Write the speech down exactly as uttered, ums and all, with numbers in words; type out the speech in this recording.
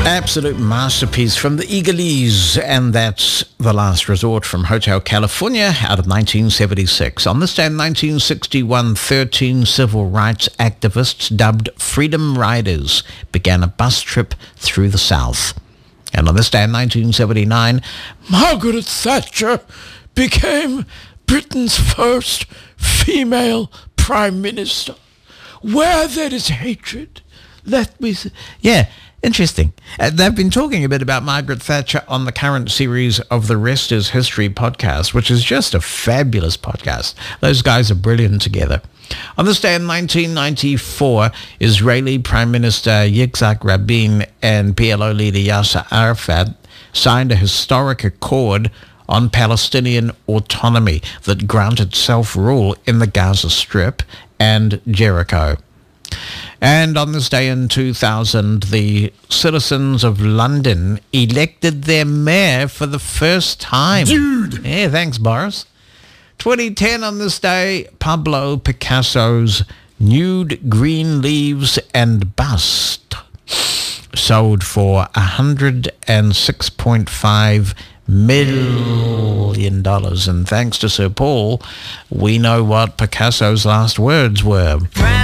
Absolute masterpiece from the Eagleys, and that's The Last Resort from Hotel California out of nineteen seventy-six. On this day in nineteen sixty-one, thirteen civil rights activists dubbed Freedom Riders began a bus trip through the South. And on this day in nineteen seventy-nine, Margaret Thatcher became Britain's first female prime minister. Where there is hatred, let me... Th- yeah. Interesting. Uh, they've been talking a bit about Margaret Thatcher on the current series of the Rest is History podcast, which is just a fabulous podcast. Those guys are brilliant together. On this day in nineteen ninety-four, Israeli Prime Minister Yitzhak Rabin and P L O leader Yasser Arafat signed a historic accord on Palestinian autonomy that granted self-rule in the Gaza Strip and Jericho. And on this day in two thousand, the citizens of London elected their mayor for the first time. Dude! Yeah, thanks, Boris. twenty ten on this day, Pablo Picasso's Nude Green Leaves and Bust sold for one hundred six point five million dollars. And thanks to Sir Paul, we know what Picasso's last words were.